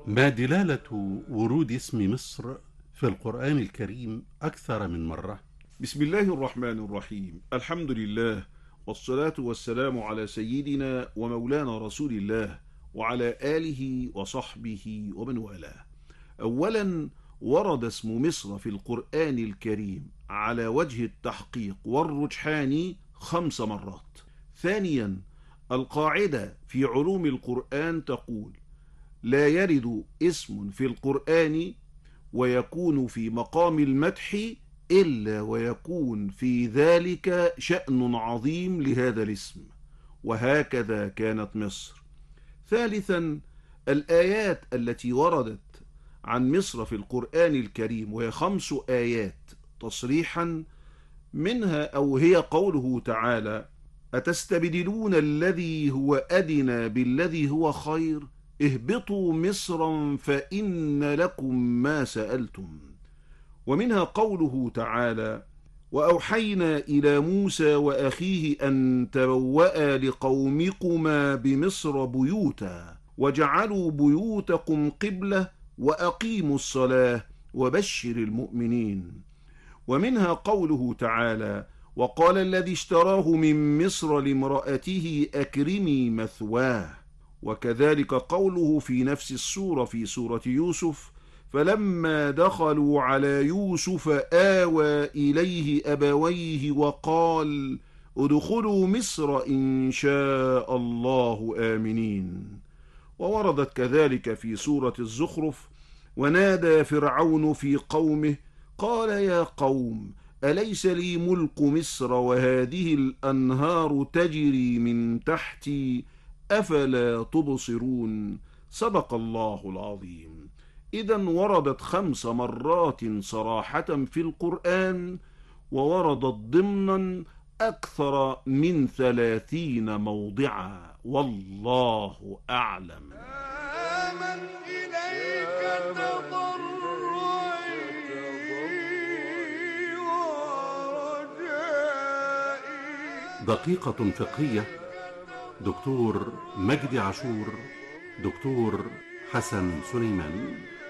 ما دلالة ورود اسم مصر في القرآن الكريم أكثر من مرة؟ بسم الله الرحمن الرحيم. الحمد لله، والصلاة والسلام على سيدنا ومولانا رسول الله وعلى آله وصحبه ومن والاه. أولا، ورد اسم مصر في القرآن الكريم على وجه التحقيق والرجحان 5 مرات. ثانيا، القاعدة في علوم القرآن تقول: لا يرد اسم في القرآن ويكون في مقام المدح إلا ويكون في ذلك شأن عظيم لهذا الاسم، وهكذا كانت مصر. ثالثا، الآيات التي وردت عن مصر في القرآن الكريم وهي 5 آيات تصريحا، منها أو هي قوله تعالى: أتستبدلون الذي هو أدنى بالذي هو خير اهبطوا مصرا فإن لكم ما سألتم. ومنها قوله تعالى: وأوحينا إلى موسى وأخيه أن تبوأ لقومكما بمصر بيوتا وجعلوا بيوتكم قبلة وأقيموا الصلاة وبشر المؤمنين. ومنها قوله تعالى: وقال الذي اشتراه من مصر لامرأته أكرمي مثواه. وكذلك قوله في نفس السورة في سورة يوسف: فلما دخلوا على يوسف آوى إليه أبويه وقال ادخلوا مصر إن شاء الله آمنين. ووردت كذلك في سورة الزخرف: ونادى فرعون في قومه قال يا قوم أليس لي ملك مصر وهذه الأنهار تجري من تحتي أفلا تبصرون. صدق الله العظيم. إذا وردت 5 مرات صراحة في القرآن، ووردت ضمنا أكثر من 30 موضعا، والله أعلم. من إليك تضرعي ورجائي. دقيقة فقهية. دكتور مجدي عاشور، دكتور حسن سليمان.